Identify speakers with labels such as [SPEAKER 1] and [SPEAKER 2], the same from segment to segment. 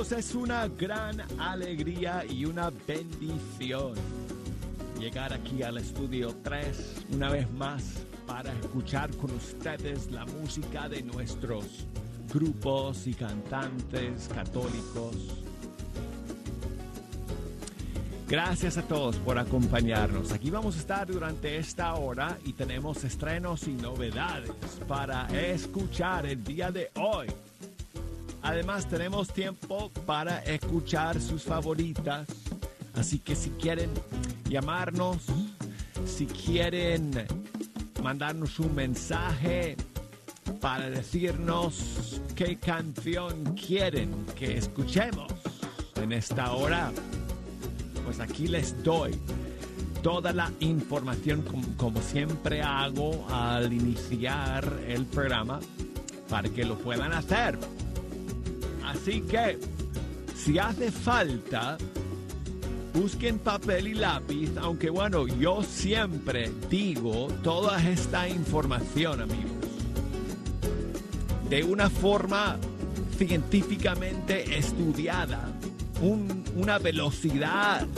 [SPEAKER 1] amigos, es una gran alegría y una bendición llegar aquí al estudio 3 una vez más para escuchar con ustedes la música de nuestros grupos y cantantes católicos. Gracias a todos por acompañarnos. Aquí vamos a estar durante esta hora y tenemos estrenos y novedades para escuchar el día de hoy. Además, tenemos tiempo para escuchar sus favoritas. Así que si quieren llamarnos, si quieren mandarnos un mensaje para decirnos qué canción quieren que escuchemos en esta hora, pues aquí les doy toda la información como siempre hago al iniciar el programa para que lo puedan hacer. Así que, si hace falta, busquen papel y lápiz, aunque bueno, yo siempre digo toda esta información, amigos, de una forma científicamente estudiada, una velocidad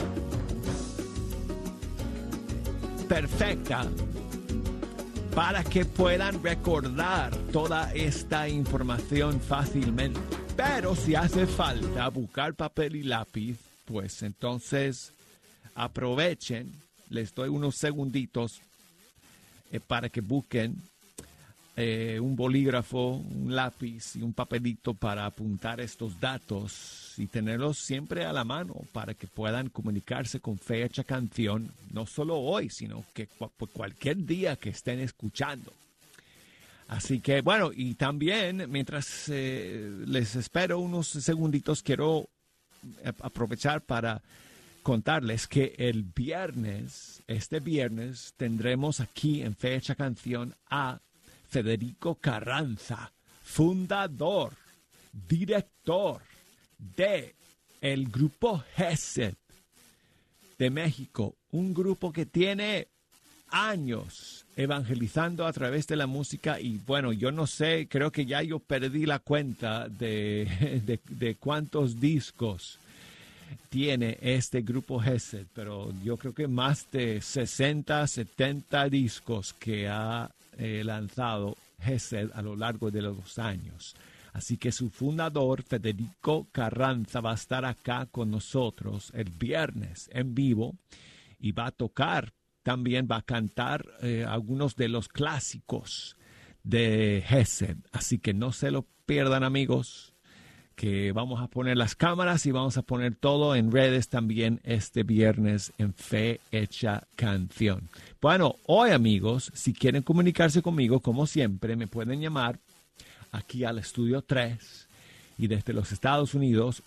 [SPEAKER 1] perfecta para que puedan recordar toda esta información fácilmente. Pero si hace falta buscar papel y lápiz, pues entonces aprovechen, les doy unos segunditos para que busquen un bolígrafo, un lápiz y un papelito para apuntar estos datos y tenerlos siempre a la mano para que puedan comunicarse con Fecha Canción, no solo hoy, sino que cualquier día que estén escuchando. Así que, bueno, y también, mientras les espero unos segunditos, quiero aprovechar para contarles que este viernes, tendremos aquí en Fecha Canción a Federico Carranza, fundador, director de el grupo Gesed de México, un grupo que tiene años evangelizando a través de la música y bueno, yo no sé, creo que ya yo perdí la cuenta de cuántos discos tiene este grupo Gesed, pero yo creo que más de 60, 70 discos que ha lanzado Gesed a lo largo de los años. Así que su fundador, Federico Carranza, va a estar acá con nosotros el viernes en vivo y va a tocar. También va a cantar algunos de los clásicos de Gesed. Así que no se lo pierdan, amigos, que vamos a poner las cámaras y vamos a poner todo en redes también este viernes en Fe Hecha Canción. Bueno, hoy, amigos, si quieren comunicarse conmigo, como siempre, me pueden llamar aquí al estudio 3 y desde los Estados Unidos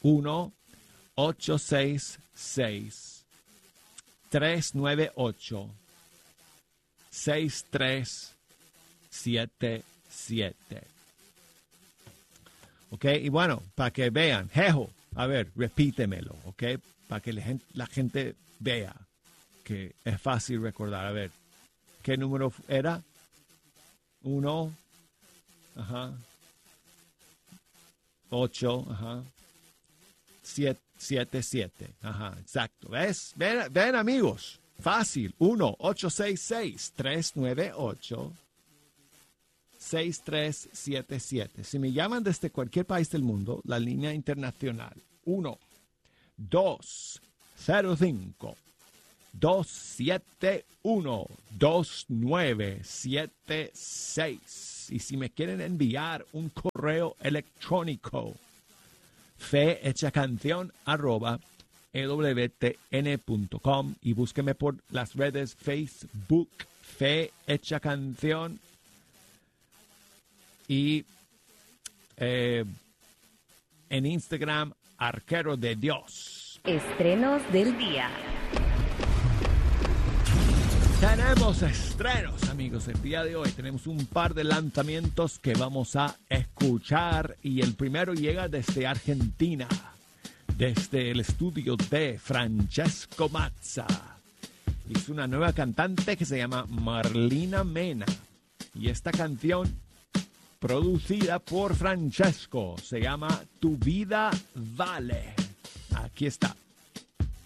[SPEAKER 1] 1-866-398-6377. ¿Ok? Y bueno, para que vean, Jejo, a ver, repítemelo, ¿ok? Para que la gente vea que es fácil recordar. A ver, ¿qué número era? 1, 8, 7, exacto. ¿Ves? Ven, amigos. Fácil. 1-866-398-6377. Si me llaman desde cualquier país del mundo, la línea internacional 1-205-271-2976. Y si me quieren enviar un correo electrónico, fehechacancion@ewtn.com y búsqueme por las redes Facebook, Fe Hecha Canción y en Instagram, Arquero de Dios.
[SPEAKER 2] Estrenos del día.
[SPEAKER 1] Tenemos estrenos, amigos. El día de hoy tenemos un par de lanzamientos que vamos a escuchar y el primero llega desde Argentina, desde el estudio de Francesco Mazza. Es una nueva cantante que se llama Marlina Mena y esta canción producida por Francesco. Se llama Tu Vida Vale. Aquí está.